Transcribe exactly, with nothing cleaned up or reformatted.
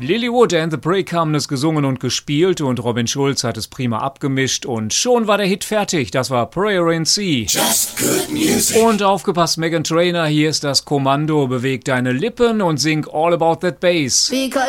Lilywood and the Brick haben es gesungen und gespielt und Robin Schulz hat es prima abgemischt und schon war der Hit fertig. Das war Prayer in C. Just good music. Und aufgepasst, Meghan Trainor, hier ist das Kommando. Beweg deine Lippen und sing All About That Bass. Because